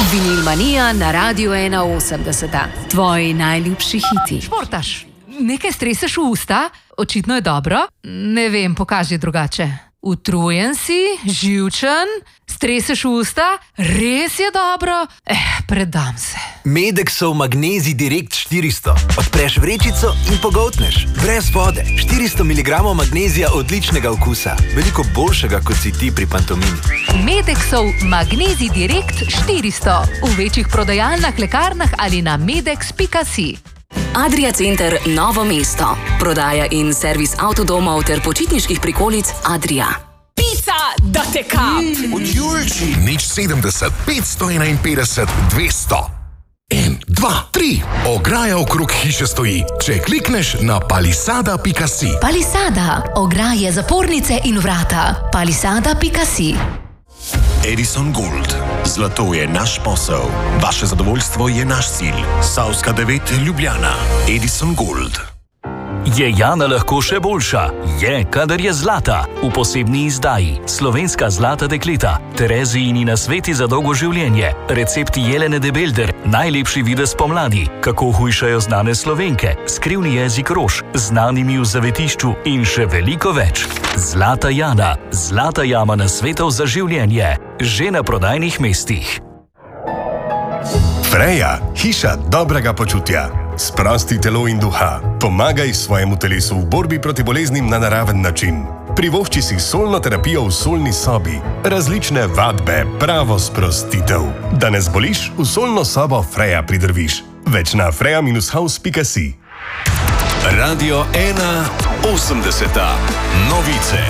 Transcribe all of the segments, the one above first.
Vinilmanija na Radiu 81. Tvoji najljubši hiti. Športaš, nekaj streseš v usta, očitno je dobro. Ne vem, pokaži drugače. Utrujen si, živčen, streseš v usta, res je dobro. Predam se. Medexov Magnezij Direkt 400. Odpreš vrečico in pogoltneš. Brez vode. 400 mg magnezija odličnega okusa. Veliko boljšega, kot si ti pri pantomimi. Medexov Magnezij Direkt 400. V večjih prodajalnah, lekarnah ali na medex.si. Adria Center Novo mesto. Prodaja in servis avtodomov ter počitniških prikolic Adria. Pica, da te kap! Od Julči. Nič 70, 551, 200. 1, 2, 3. Ograja okrog hiše stoji. Če klikneš na palisada.si. Palisada. Ograje, zapornice in vrata. Palisada.si. Edison Gold. Zlato je naš posel. Vaše zadovoljstvo je naš cilj. Savska 9, Ljubljana. Edison Gold. Je Jana lahko še boljša? Je, kadar je zlata. V posebni izdaji Slovenska zlata dekleta, Terezijini nasveti za dolgo življenje, recepti Jelene de Belder, najlepši videz pomladi, kako hujšajo znane Slovenke, skrivni jezik rož, znanimi v zavetišču in še veliko več. Zlata Jana, zlata jama nasvetov za življenje, že na prodajnih mestih. Freja, hiša dobrega počutja. Sprosti telo in duha. Pomagaj svojemu telesu v borbi proti boleznim na naraven način. Privošči si solno terapijo v solni sobi. Različne vadbe, pravo sprostitev. Da ne zboliš, v solno sobo Freja pridrviš. Več na freja-house.si. Radio 81. Novice.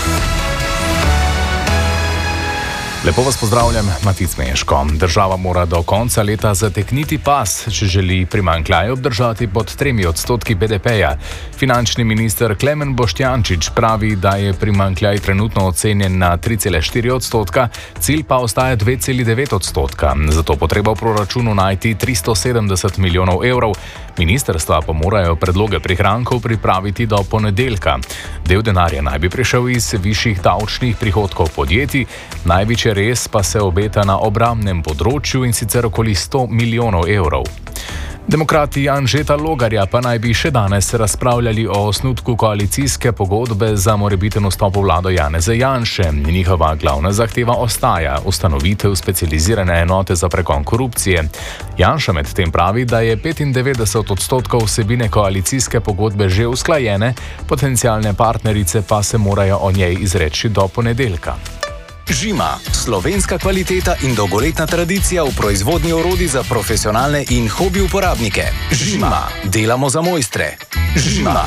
Lepo vas pozdravljam, Matic Meško. Država mora do konca leta zatekniti pas, če želi primanjkljaj obdržati pod 3% BDP-ja. Finančni minister Klemen Boštjančič pravi, da je primanjkljaj trenutno ocenjen na 3,4%, cilj pa ostaja 2,9%. Zato bo treba v proračunu najti 370 milijonov evrov. Ministrstva pa morajo predloge prihrankov pripraviti do ponedeljka. Del denarja naj bi prišel iz višjih davčnih prihodkov podjetij, največje res pa se obeta na obrambnem področju in sicer okoli 100 milijonov evrov. Demokrati Anžeta Logarja pa naj bi še danes razpravljali o osnutku koalicijske pogodbe za morebiten vstop v vlado Janeza Janše. Njihova glavna zahteva ostaja ustanovitev specializirane enote za pregon korupcije. Janša medtem pravi, da je 95% vsebine koalicijske pogodbe že usklajene, potencialne partnerice pa se morajo o njej izreči do ponedeljka. Žima, slovenska kvaliteta in dolgoletna tradicija v proizvodnji orodij za profesionalne in hobi uporabnike. Žima, delamo za mojstre. Žima.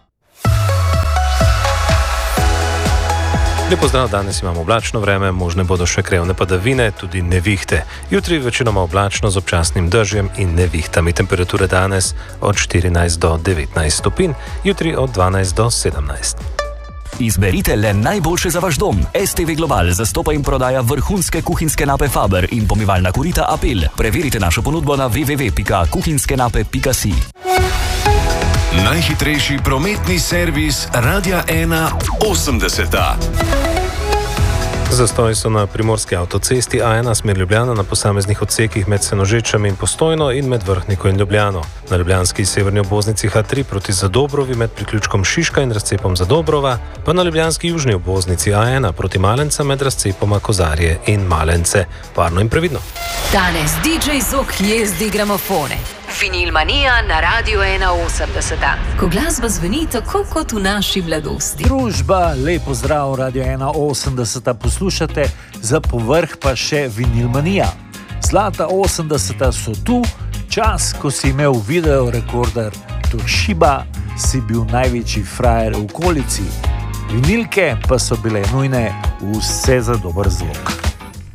Lep pozdrav, danes imamo oblačno vreme, možne bodo še krajevne padavine, tudi nevihte. Jutri večinoma oblačno z občasnim dežjem in nevihtami. Temperature danes od 14 do 19 stopinj, jutri od 12 do 17. Izberite le najboljše za vaš dom. STV Global zastopa in prodaja vrhunske kuhinjske nape Faber in pomivalna korita Apel. Preverite našo ponudbo na www.kuhinjskenape.si. Najhitrejši prometni servis Radia 81. Zastoji so na primorski avtocesti A1 smer Ljubljana na posameznih odsekih med Senožečami in Postojno in med Vrhniko in Ljubljano. Na ljubljanski severni obvoznici H3 proti Zadobrovi med priključkom Šiška in razcepom Zadobrova, pa na ljubljanski južni obvoznici A1 proti Malenca med razcepoma Kozarje in Malence. Varno in previdno. Danes DJ Zok jezdi gramofone. Vinilmanija na Radiu 81. Ko glasba zveni tako kot v naši mladosti. Družba, lepo zdrav, Radio 81 poslušate, za povrh pa še Vinilmanija. Zlata 80 so tu, čas, ko si imel video rekorder Toshiba, si bil največji frajer v okolici. Vinilke pa so bile nujne, vse za dober zvok.